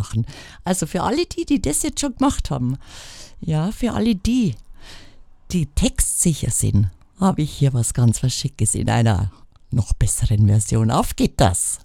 machen. Also für alle die das jetzt schon gemacht haben, ja, für alle die textsicher sind, habe ich hier was ganz Schickes in einer noch besseren Version. Auf geht das!